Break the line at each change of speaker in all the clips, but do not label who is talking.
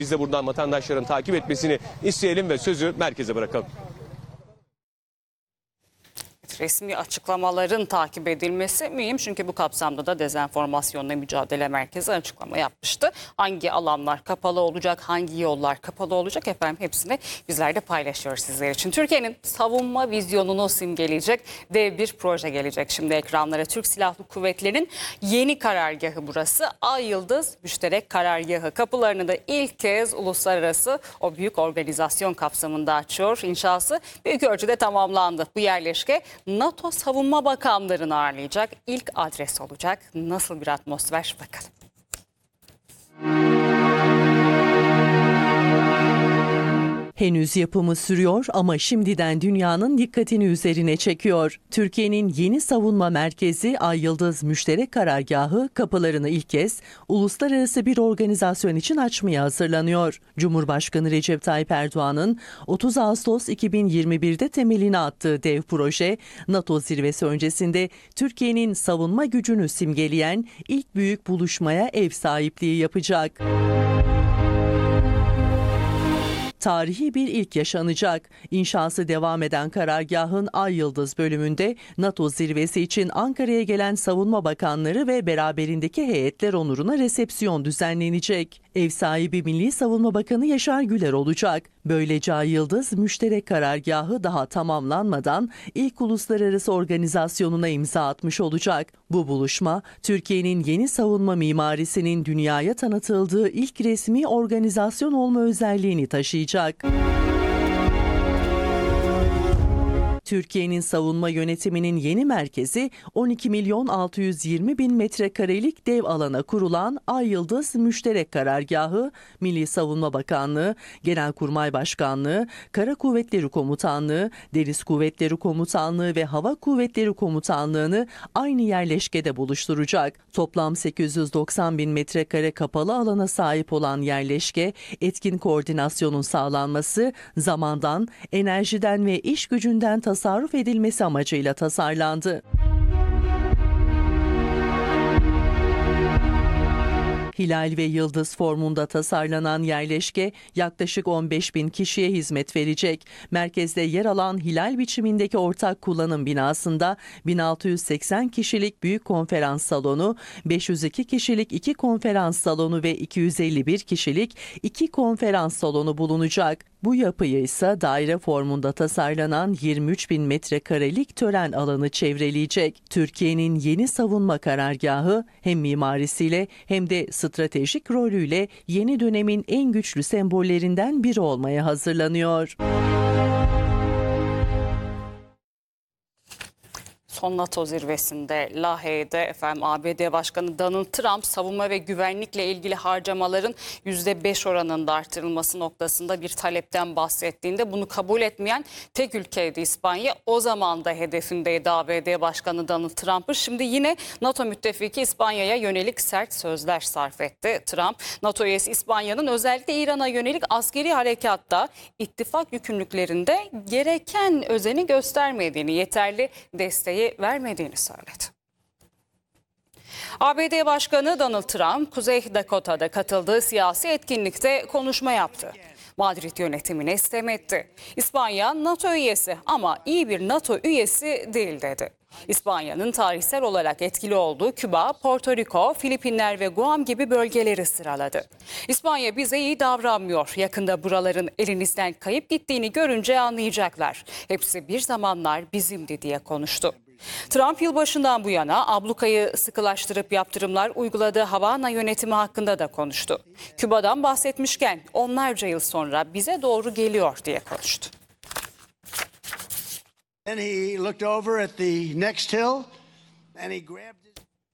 Biz de buradan vatandaşların takip etmesini isteyelim ve sözü merkeze bırakalım.
Resmi açıklamaların takip edilmesi mühim, çünkü bu kapsamda da Dezenformasyonla Mücadele Merkezi açıklama yapmıştı. Hangi alanlar kapalı olacak, hangi yollar kapalı olacak, efendim hepsini bizler de paylaşıyoruz sizler için. Türkiye'nin savunma vizyonunu simgeleyecek dev bir proje gelecek şimdi ekranlara. Türk Silahlı Kuvvetleri'nin yeni karargahı burası. Ay Yıldız Müşterek Karargahı kapılarını da ilk kez uluslararası o büyük organizasyon kapsamında açıyor. İnşası büyük ölçüde tamamlandı. Bu yerleşke NATO Savunma Bakanlarını ağırlayacak ilk adres olacak. Nasıl bir atmosfer, bakalım.
Henüz yapımı sürüyor ama şimdiden dünyanın dikkatini üzerine çekiyor. Türkiye'nin yeni savunma merkezi Ay Yıldız Müşterek Karargahı kapılarını ilk kez uluslararası bir organizasyon için açmaya hazırlanıyor. Cumhurbaşkanı Recep Tayyip Erdoğan'ın 30 Ağustos 2021'de temelini attığı dev proje, NATO zirvesi öncesinde Türkiye'nin savunma gücünü simgeleyen ilk büyük buluşmaya ev sahipliği yapacak. Tarihi bir ilk yaşanacak. İnşası devam eden karargahın Ay Yıldız bölümünde NATO zirvesi için Ankara'ya gelen savunma bakanları ve beraberindeki heyetler onuruna resepsiyon düzenlenecek. Ev sahibi Milli Savunma Bakanı Yaşar Güler olacak. Böylece Ay Yıldız Müşterek Karargahı daha tamamlanmadan ilk uluslararası organizasyonuna imza atmış olacak. Bu buluşma Türkiye'nin yeni savunma mimarisinin dünyaya tanıtıldığı ilk resmi organizasyon olma özelliğini taşıyacak. Türkiye'nin savunma yönetiminin yeni merkezi 12 milyon 620 bin metrekarelik dev alana kurulan Ay Yıldız Müşterek Karargahı, Milli Savunma Bakanlığı, Genelkurmay Başkanlığı, Kara Kuvvetleri Komutanlığı, Deniz Kuvvetleri Komutanlığı ve Hava Kuvvetleri Komutanlığı'nı aynı yerleşkede buluşturacak. Toplam 890 bin metrekare kapalı alana sahip olan yerleşke, etkin koordinasyonun sağlanması, zamandan, enerjiden ve iş gücünden tasarruf edilmesi amacıyla tasarlandı. Hilal ve yıldız formunda tasarlanan yerleşke yaklaşık 15 bin kişiye hizmet verecek. Merkezde yer alan hilal biçimindeki ortak kullanım binasında 1680 kişilik büyük konferans salonu, 502 kişilik 2 konferans salonu ve 251 kişilik 2 konferans salonu bulunacak. Bu yapıyı ise daire formunda tasarlanan 23 bin metrekarelik tören alanı çevreleyecek. Türkiye'nin yeni savunma karargahı hem mimarisiyle hem de stratejik rolüyle yeni dönemin en güçlü sembollerinden biri olmaya hazırlanıyor.
Son NATO zirvesinde Lahey'de ABD Başkanı Donald Trump savunma ve güvenlikle ilgili harcamaların %5 oranında artırılması noktasında bir talepten bahsettiğinde bunu kabul etmeyen tek ülkeydi İspanya. O zaman da hedefindeydi ABD Başkanı Donald Trump'ı. Şimdi yine NATO müttefiki İspanya'ya yönelik sert sözler sarf etti. Trump, NATO üyesi İspanya'nın özellikle İran'a yönelik askeri harekatta ittifak yükümlülüklerinde gereken özeni göstermediğini, yeterli desteği vermediğini söyledi. ABD Başkanı Donald Trump, Kuzey Dakota'da katıldığı siyasi etkinlikte konuşma yaptı. Madrid yönetimine sitem etti. İspanya NATO üyesi ama iyi bir NATO üyesi değil dedi. İspanya'nın tarihsel olarak etkili olduğu Küba, Porto Rico, Filipinler ve Guam gibi bölgeleri sıraladı. İspanya bize iyi davranmıyor. Yakında buraların elinizden kayıp gittiğini görünce anlayacaklar. Hepsi bir zamanlar bizimdi diye konuştu. Trump yılbaşından bu yana ablukayı sıkılaştırıp yaptırımlar uyguladığı Havana yönetimi hakkında da konuştu. Küba'dan bahsetmişken onlarca yıl sonra bize doğru geliyor diye konuştu.
Then he looked over at the next hill and he grabbed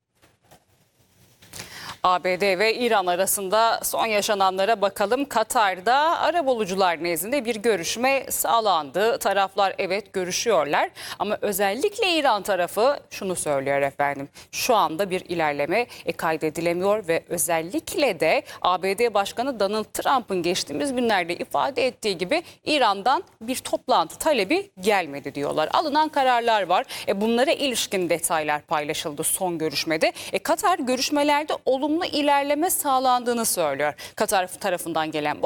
ABD ve İran arasında son yaşananlara bakalım. Katar'da arabulucular nezdinde bir görüşme sağlandı. Taraflar evet görüşüyorlar ama özellikle İran tarafı şunu söylüyor efendim. Şu anda bir ilerleme kaydedilemiyor ve özellikle de ABD Başkanı Donald Trump'ın geçtiğimiz günlerde ifade ettiği gibi İran'dan bir toplantı talebi gelmedi diyorlar. Alınan kararlar var. Bunlara ilişkin detaylar paylaşıldı son görüşmede. Katar görüşmelerde olumlu olumlu ilerleme sağlandığını söylüyor. Katar tarafından gelen bu